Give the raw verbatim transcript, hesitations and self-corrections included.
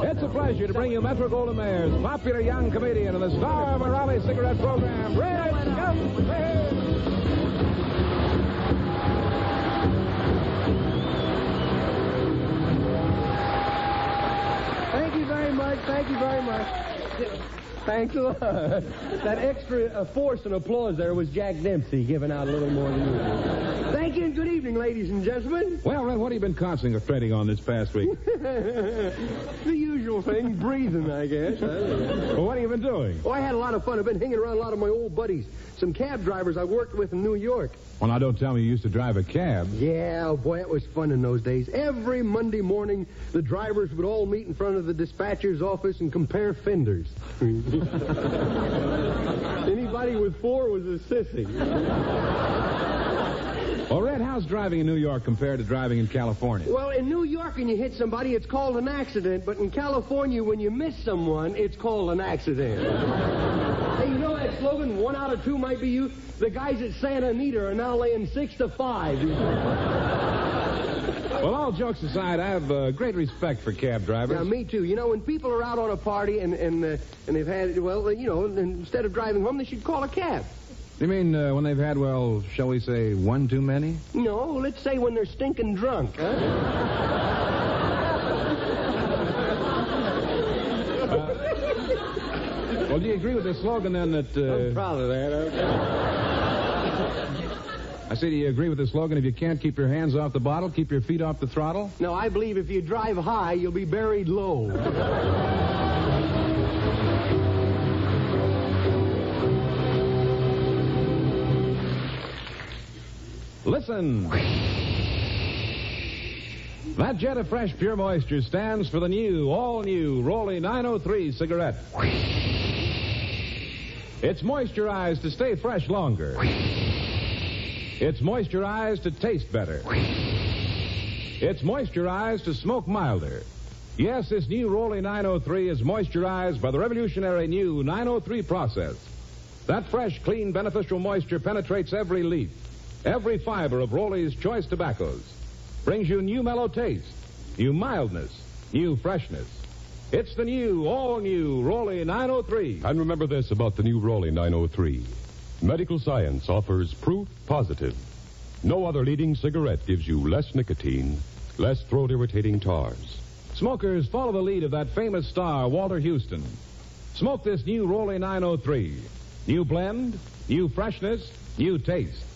It's a pleasure to bring you Metro-Goldwyn-Mayer's popular young comedian and the star of our Raleigh cigarette program, Red Gumby. Thank you very much. Thank you very much. Thanks a lot. That extra uh, force and applause there was Jack Dempsey giving out a little more than usual. Thank you and good evening, ladies and gentlemen. Well, Red, what have you been concentrating on this past week? The usual thing, breathing, I guess. Well, what have you been doing? Oh, I had a lot of fun. I've been hanging around a lot of my old buddies, some cab drivers I worked with in New York. Well, now, don't tell me you used to drive a cab. Yeah, boy, it was fun in those days. Every Monday morning, the drivers would all meet in front of the dispatcher's office and compare fenders. Anybody with four was a sissy. Well, Red, how's driving in New York compared to driving in California? Well, in New York, when you hit somebody, it's called an accident. But in California, when you miss someone, it's called an accident. Hey, you know that slogan, one out of two might be you? The guys at Santa Anita are now laying six to five. Well, all jokes aside, I have uh, great respect for cab drivers. Yeah, me too. You know, when people are out on a party and and, uh, and they've had, well, you know, instead of driving home, they should call a cab. You mean uh, when they've had, well, shall we say, one too many? No, let's say when they're stinking drunk, huh? uh, well, do you agree with the slogan, then, that... Uh, I'm proud of that. I say, do you agree with the slogan, if you can't keep your hands off the bottle, keep your feet off the throttle? No, I believe if you drive high, you'll be buried low. Listen. That jet of fresh, pure moisture stands for the new, all-new Rolly nine oh three cigarette. It's moisturized to stay fresh longer. It's moisturized to taste better. It's moisturized to smoke milder. Yes, this new Rolly nine oh three is moisturized by the revolutionary new nine oh three process. That fresh, clean, beneficial moisture penetrates every leaf, every fiber of Rolly's choice tobaccos. Brings you new mellow taste, new mildness, new freshness. It's the new, all-new Rolly nine oh three. And remember this about the new Rolly nine oh three. Medical science offers proof positive. No other leading cigarette gives you less nicotine, less throat-irritating tars. Smokers, follow the lead of that famous star, Walter Houston. Smoke this new Rolly nine oh three. New blend, new freshness, new taste.